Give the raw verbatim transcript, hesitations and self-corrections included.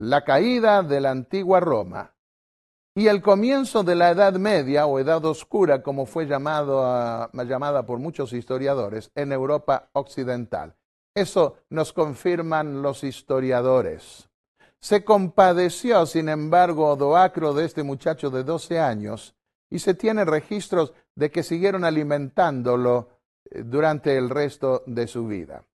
la caída de la antigua Roma y el comienzo de la Edad Media o Edad Oscura, como fue llamado a, llamada por muchos historiadores, en Europa Occidental. Eso nos confirman los historiadores. Se compadeció, sin embargo, Odoacro de este muchacho de doce años y se tienen registros de que siguieron alimentándolo durante el resto de su vida.